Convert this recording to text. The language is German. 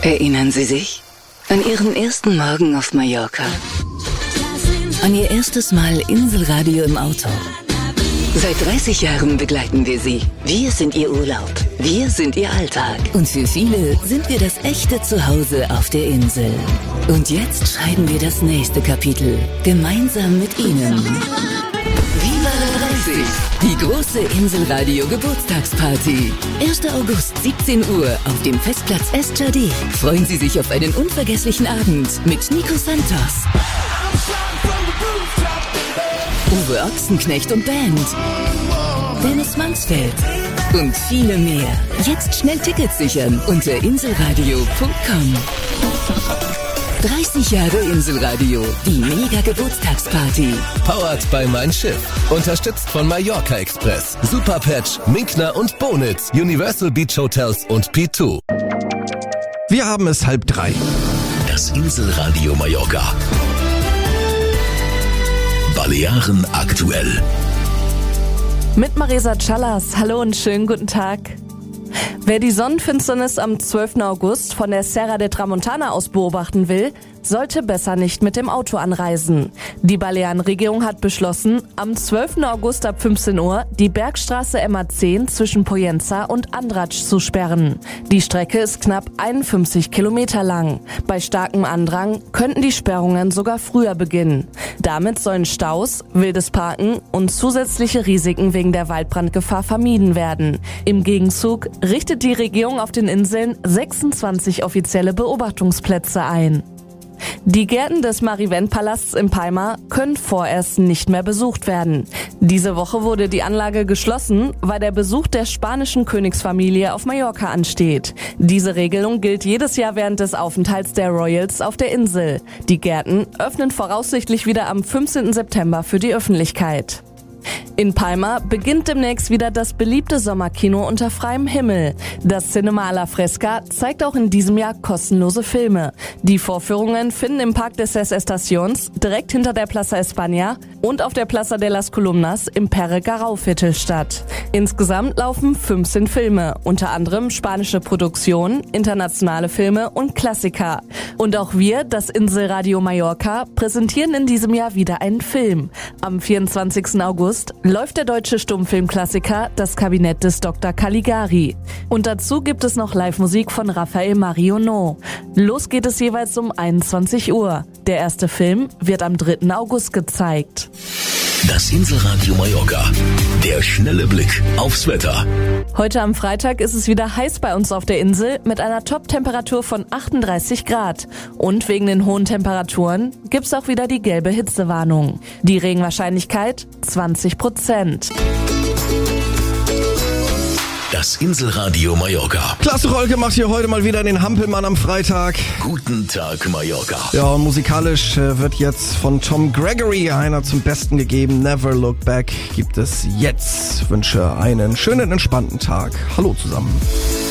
Erinnern Sie sich an Ihren ersten Morgen auf Mallorca? An Ihr erstes Mal Inselradio im Auto? Seit 30 Jahren begleiten wir Sie. Wir sind Ihr Urlaub. Wir sind Ihr Alltag. Und für viele sind wir das echte Zuhause auf der Insel. Und jetzt schreiben wir das nächste Kapitel. Gemeinsam mit Ihnen. Viva la 30! Die große Inselradio Geburtstagsparty. 1. August, 17 Uhr auf dem Festplatz Estjardé. Freuen Sie sich auf einen unvergesslichen Abend mit Nico Santos, Uwe Ochsenknecht und Band, Dennis Mansfeld und viele mehr. Jetzt schnell Tickets sichern unter inselradio.com. 30 Jahre Inselradio, die Mega-Geburtstagsparty. Powered by Mein Schiff. Unterstützt von Mallorca Express, Superpatch, Minkner und Bonitz, Universal Beach Hotels und P2. Wir haben es 2:30. Das Inselradio Mallorca. Balearen aktuell. Mit Marisa Callas. Hallo und schönen guten Tag. Wer die Sonnenfinsternis am 12. August von der Serra de Tramontana aus beobachten will, sollte besser nicht mit dem Auto anreisen. Die Balearenregierung hat beschlossen, am 12. August ab 15 Uhr die Bergstraße MA10 zwischen Poyenza und Andratx zu sperren. Die Strecke ist knapp 51 Kilometer lang. Bei starkem Andrang könnten die Sperrungen sogar früher beginnen. Damit sollen Staus, wildes Parken und zusätzliche Risiken wegen der Waldbrandgefahr vermieden werden. Im Gegenzug richtet die Regierung auf den Inseln 26 offizielle Beobachtungsplätze ein. Die Gärten des Marivent-Palasts in Palma können vorerst nicht mehr besucht werden. Diese Woche wurde die Anlage geschlossen, weil der Besuch der spanischen Königsfamilie auf Mallorca ansteht. Diese Regelung gilt jedes Jahr während des Aufenthalts der Royals auf der Insel. Die Gärten öffnen voraussichtlich wieder am 15. September für die Öffentlichkeit. In Palma beginnt demnächst wieder das beliebte Sommerkino unter freiem Himmel. Das Cinema a la Fresca zeigt auch in diesem Jahr kostenlose Filme. Die Vorführungen finden im Parc des Ses Estacions, direkt hinter der Plaza España und auf der Plaza de las Columnas im Pere Garau-Viertel statt. Insgesamt laufen 15 Filme, unter anderem spanische Produktionen, internationale Filme und Klassiker. Und auch wir, das Inselradio Mallorca, präsentieren in diesem Jahr wieder einen Film. Am 24. August läuft der deutsche Stummfilmklassiker Das Kabinett des Dr. Caligari. Und dazu gibt es noch Live-Musik von Raphael Marionneau. Los geht es jeweils um 21 Uhr. Der erste Film wird am 3. August gezeigt. Das Inselradio Mallorca. Der schnelle Blick aufs Wetter. Heute am Freitag ist es wieder heiß bei uns auf der Insel mit einer Top-Temperatur von 38 Grad. Und wegen den hohen Temperaturen gibt's auch wieder die gelbe Hitzewarnung. Die Regenwahrscheinlichkeit 20%. Das Inselradio Mallorca. Klasse Rolke macht hier heute mal wieder den Hampelmann am Freitag. Guten Tag, Mallorca. Ja, und musikalisch wird jetzt von Tom Gregory einer zum Besten gegeben. Never Look Back gibt es jetzt. Ich wünsche einen schönen, entspannten Tag. Hallo zusammen.